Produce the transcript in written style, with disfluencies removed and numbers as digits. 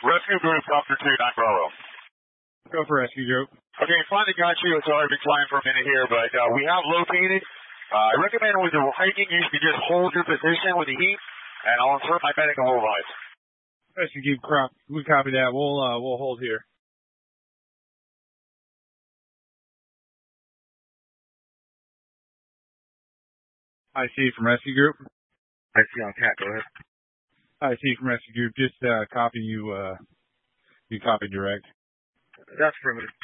Rescue group, Doctor 2, 9 Bravo. Go for rescue group. Okay, finally got you. Sorry, I've been flying for a minute here, but we have located. I recommend with the hiking, you should just hold your position with the heat, and I'll insert my medical device. Rescue group, we copy that. We'll hold here. I see from rescue group. I see on cat. Go ahead. I see from rescue group. Just copy you. You copy direct. That's primitive.